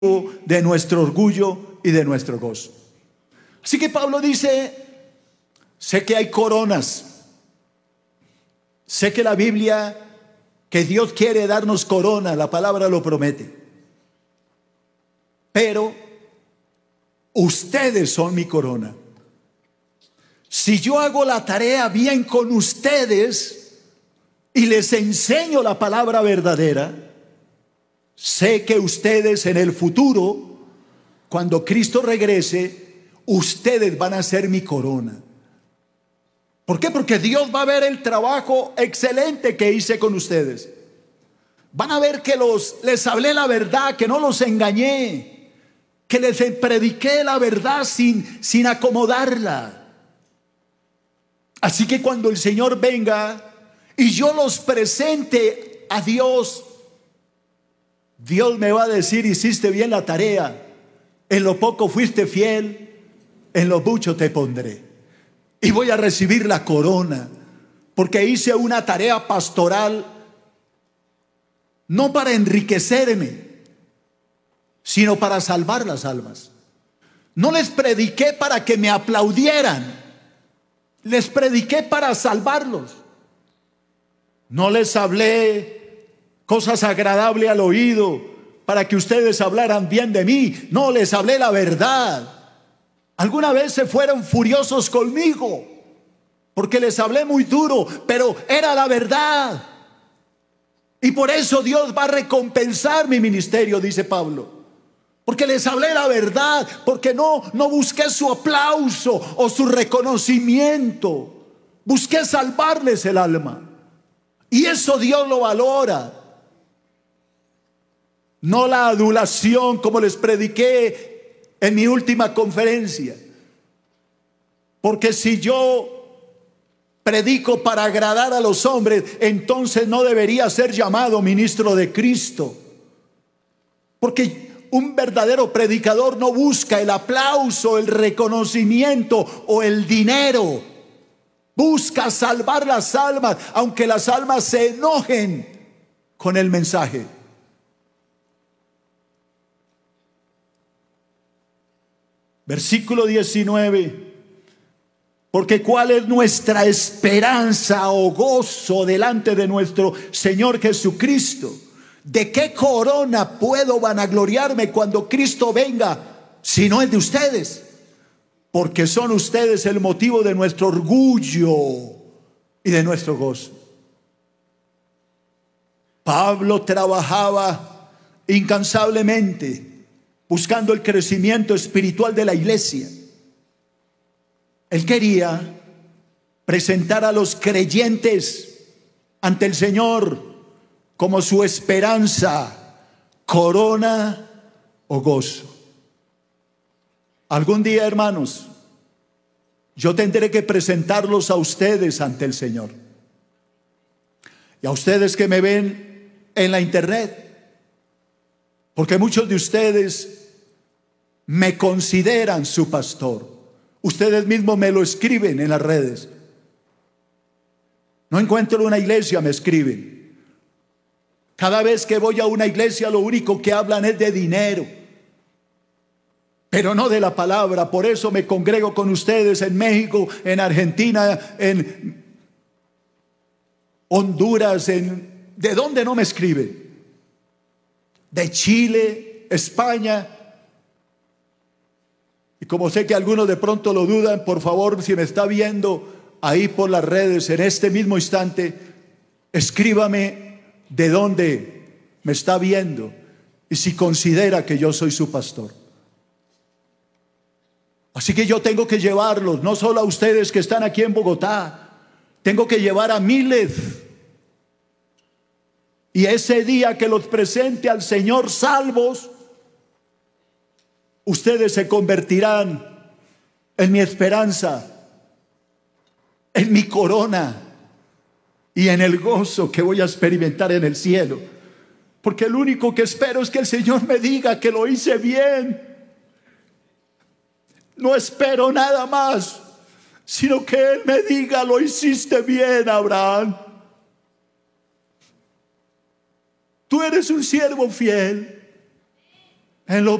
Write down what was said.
de nuestro orgullo y de nuestro gozo. Así que Pablo dice: sé que hay coronas, sé que la Biblia, que Dios quiere darnos corona, la palabra lo promete, pero ustedes son mi corona. Si yo hago la tarea bien con ustedes y les enseño la palabra verdadera, sé que ustedes en el futuro, cuando Cristo regrese, ustedes van a ser mi corona. ¿Por qué? Porque Dios va a ver el trabajo excelente que hice con ustedes. Van a ver que les hablé la verdad, que no los engañé, que les prediqué la verdad sin acomodarla. Así que cuando el Señor venga y yo los presente a Dios, Dios me va a decir: hiciste bien la tarea, en lo poco fuiste fiel, en lo mucho te pondré. Y voy a recibir la corona, porque hice una tarea pastoral no para enriquecerme, sino para salvar las almas. No les prediqué para que me aplaudieran, les prediqué para salvarlos. No les hablé cosas agradables al oído para que ustedes hablaran bien de mí. No, les hablé la verdad. Alguna vez se fueron furiosos conmigo porque les hablé muy duro, pero era la verdad. Y por eso Dios va a recompensar mi ministerio, dice Pablo, porque les hablé la verdad, porque no busqué su aplauso o su reconocimiento, busqué salvarles el alma. Y eso Dios lo valora. No la adulación, como les prediqué en mi última conferencia. Porque si yo predico para agradar a los hombres, entonces no debería ser llamado ministro de Cristo. Porque un verdadero predicador no busca el aplauso, el reconocimiento o el dinero. Busca salvar las almas, aunque las almas se enojen con el mensaje. Versículo 19. Porque ¿cuál es nuestra esperanza o gozo delante de nuestro Señor Jesucristo? ¿De qué corona puedo vanagloriarme cuando Cristo venga si no es de ustedes? Porque son ustedes el motivo de nuestro orgullo y de nuestro gozo. Pablo trabajaba incansablemente buscando el crecimiento espiritual de la iglesia. Él quería presentar a los creyentes ante el Señor como su esperanza, corona o gozo. Algún día, hermanos, yo tendré que presentarlos a ustedes ante el Señor. Y a ustedes que me ven en la internet, porque muchos de ustedes me consideran su pastor. Ustedes mismos me lo escriben en las redes. No encuentro una iglesia, me escriben. Cada vez que voy a una iglesia, lo único que hablan es de dinero, pero no de la palabra. Por eso me congrego con ustedes en México, en Argentina, en Honduras, ¿de dónde no me escriben? De Chile, España. Y como sé que algunos de pronto lo dudan, por favor, si me está viendo ahí por las redes en este mismo instante, escríbame de dónde me está viendo y si considera que yo soy su pastor. Así que yo tengo que llevarlos, no solo a ustedes que están aquí en Bogotá, tengo que llevar a miles. Y ese día que los presente al Señor salvos, ustedes se convertirán en mi esperanza, en mi corona y en el gozo que voy a experimentar en el cielo. Porque lo único que espero es que el Señor me diga que lo hice bien. No espero nada más, sino que Él me diga: lo hiciste bien, Abraham. Tú eres un siervo fiel. En lo